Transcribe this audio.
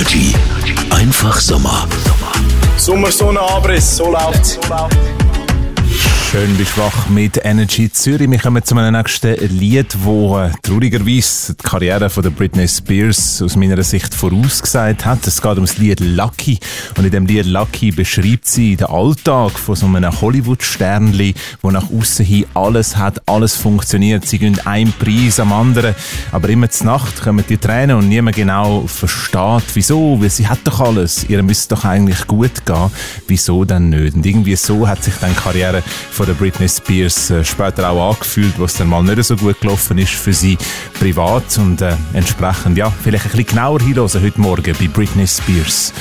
Energy. Einfach Sommer. Sommersonnenabriss, so läuft's. Schön bist wach mit Energy Zürich. Wir kommen zu einem nächsten Lied, wo traurigerweise die Karriere von der Britney Spears aus meiner Sicht vorausgesagt hat. Es geht um das Lied Lucky. Und in dem Lied Lucky beschreibt sie den Alltag von so einem Hollywood-Sternli, wo nach aussen hin alles hat, alles funktioniert. Sie gehen einen Preis am anderen. Aber immer zur Nacht kommen die Tränen und niemand genau versteht, wieso. Weil sie hat doch alles. Ihr müsste doch eigentlich gut gehen. Wieso denn nicht? Und irgendwie so hat sich dann die Karriere von der Britney Spears später auch angefühlt, was dann mal nicht so gut gelaufen ist für sie privat und entsprechend, ja, vielleicht ein bisschen genauer hinhören heute Morgen bei Britney Spears.